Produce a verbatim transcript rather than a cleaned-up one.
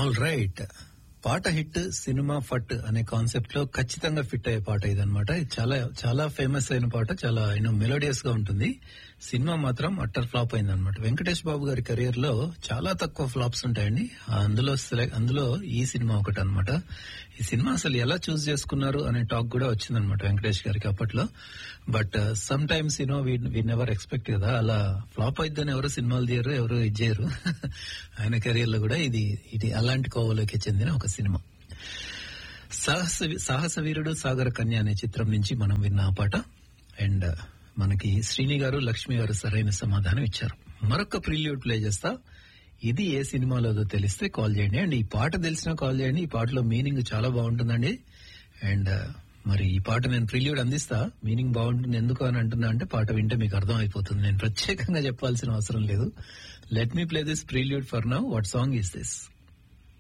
All right, పాట hit cinema ఫట్ అనే కాన్సెప్ట్ లో ఖచ్చితంగా ఫిట్ అయ్యే పాట ఇదనమాట. ఇది చాలా చాలా ఫేమస్ అయిన పాట, చాలా యూనో మెలోడియస్ గా ఉంటుంది. సినిమా మాత్రం అట్టర్ ఫ్లాప్ అయింది అనమాట. వెంకటేష్ బాబు గారి కెరియర్ లో చాలా తక్కువ ఫ్లాప్స్ ఉంటాయండి. అందులో సెలెక్ట్ అందులో ఈ సినిమా ఒకటి అనమాట. ఈ సినిమా అసలు ఎలా చూస్ చేసుకున్నారు అనే టాక్ కూడా వచ్చిందనమాట వెంకటేష్ గారికి అప్పట్లో. But some times you know we never expect కదా, అలా ఫ్లాప్ అయిద్దని ఎవరు సినిమాలు తీయరు, ఎవరు ఇది చేయరు. ఆయన కెరియర్ లో కూడా ఇది ఇది అలాంటి కోవలోకి చెందిన ఒక సినిమా. సాహస సాహస వీరుడు సాగర కన్య అనే చిత్రం నుంచి మనం విన్న ఆ పాట. అండ్ మనకి శ్రీని గారు, లక్ష్మి గారు సరైన సమాధానం ఇచ్చారు. మరొక ప్రిల్యూడ్ ప్లే చేస్తా. ఇది ఏ సినిమాలోదో తెలిస్తే కాల్ చేయండి. అండ్ ఈ పాట తెలిసినా కాల్ చేయండి. ఈ పాటలో మీనింగ్ చాలా బాగుంటుందండి. అండ్ మరి ఈ పాట నేను ప్రిల్యూడ్ అందిస్తా. మీనింగ్ బాగుంటుంది ఎందుకు అని అంటున్నా అంటే పాట వింటే మీకు అర్థం అయిపోతుంది. నేను ప్రత్యేకంగా చెప్పాల్సిన అవసరం లేదు. Let me play this prelude for now. What song is this?